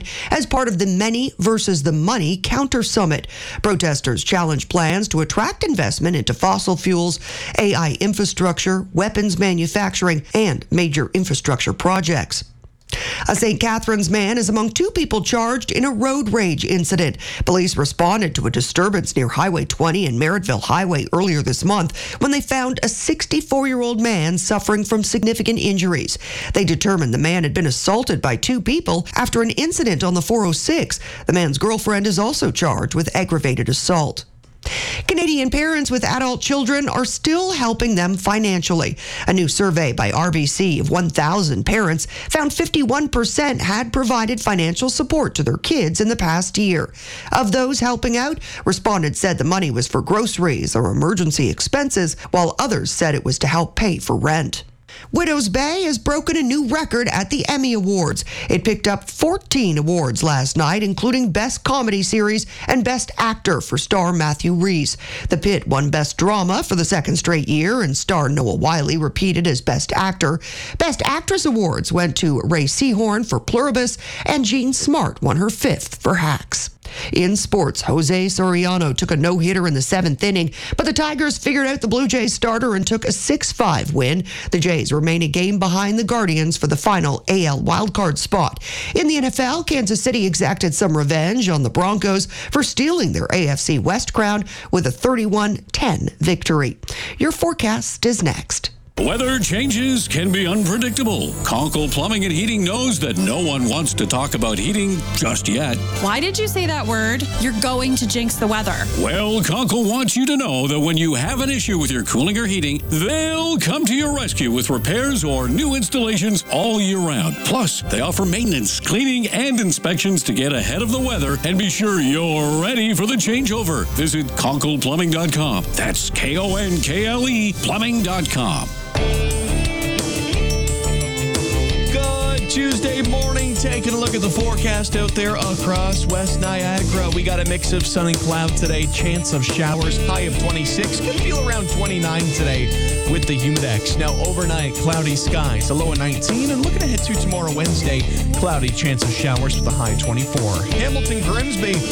night as part of the Many versus the Money Counter Summit. Protesters challenged plans to attract investment into fossil fuels, AI infrastructure, weapons manufacturing, and major infrastructure projects. A St. Catharines man is among two people charged in a road rage incident. Police responded to a disturbance near Highway 20 and Merrittville Highway earlier this month when they found a 64-year-old man suffering from significant injuries. They determined the man had been assaulted by two people after an incident on the 406. The man's girlfriend is also charged with aggravated assault. Canadian parents with adult children are still helping them financially. A new survey by RBC of 1,000 parents found 51% had provided financial support to their kids in the past year. Of those helping out, respondents said the money was for groceries or emergency expenses, while others said it was to help pay for rent. Widows Bay has broken a new record at the Emmy Awards. It picked up 14 awards last night, including Best Comedy Series and Best Actor for star Matthew Rhys. The Pit won Best Drama for the second straight year, and star Noah Wiley repeated as Best Actor. Best Actress awards went to Ray Seahorn for Pluribus, and Jean Smart won her fifth for Hacks. In sports, Jose Soriano took a no-hitter in the seventh inning, but the Tigers figured out the Blue Jays starter and took a 6-5 win. The Jays remain a game behind the Guardians for the final AL wildcard spot. In the NFL, Kansas City exacted some revenge on the Broncos for stealing their AFC West crown with a 31-10 victory. Your forecast is next. Weather changes can be unpredictable. Conkle Plumbing and Heating knows that no one wants to talk about heating just yet. Why did you say that word? You're going to jinx the weather. Well, Conkle wants you to know that when you have an issue with your cooling or heating, they'll come to your rescue with repairs or new installations all year round. Plus, they offer maintenance, cleaning, and inspections to get ahead of the weather and be sure you're ready for the changeover. Visit ConklePlumbing.com. That's KONKLE Plumbing.com. Good Tuesday morning. Taking a look at the forecast out there across West Niagara. We got a mix of sun and cloud today. Chance of showers. High of 26. Could feel around 29 today with the humidex. Now overnight, cloudy skies. A low of 19. And looking ahead to tomorrow, Wednesday, cloudy. Chance of showers with a high 24. Hamilton Grimsby.